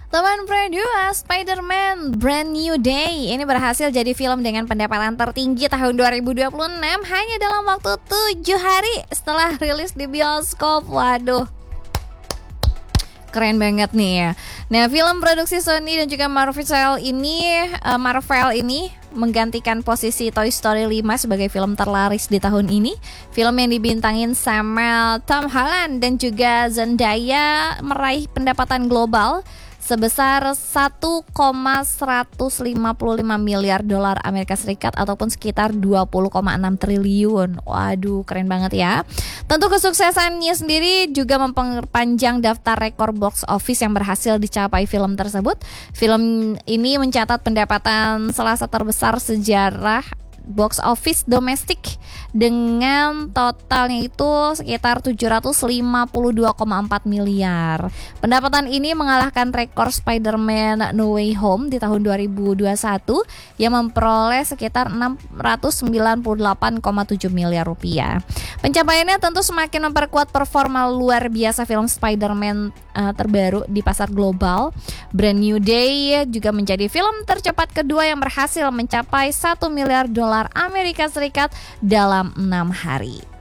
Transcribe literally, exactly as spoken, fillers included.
Teman Berdua, Spider-Man Brand New Day ini berhasil jadi film dengan pendapatan tertinggi tahun dua ribu dua puluh enam hanya dalam waktu tujuh hari setelah rilis di bioskop. Waduh, keren banget nih ya. Nah, film produksi Sony dan juga Marvel ini uh, Marvel ini menggantikan posisi Toy Story lima sebagai film terlaris di tahun ini. Film yang dibintangin Samuel, Tom Holland dan juga Zendaya meraih pendapatan global sebesar satu koma seratus lima puluh lima miliar dolar Amerika Serikat ataupun sekitar dua puluh koma enam triliun. Waduh, keren banget ya. Tentu kesuksesannya sendiri juga memperpanjang daftar rekor box office yang berhasil dicapai film tersebut. Film ini mencatat pendapatan selasa terbesar sejarah box office domestik dengan totalnya itu sekitar tujuh ratus lima puluh dua koma empat miliar. Pendapatan ini mengalahkan rekor Spider-Man No Way Home di tahun dua ribu dua puluh satu yang memperoleh sekitar enam ratus sembilan puluh delapan koma tujuh miliar rupiah. Pencapaiannya tentu semakin memperkuat performa luar biasa film Spider-Man uh, terbaru di pasar global. Brand New Day juga menjadi film tercepat kedua yang berhasil mencapai satu miliar dolar Amerika Serikat dalam enam hari.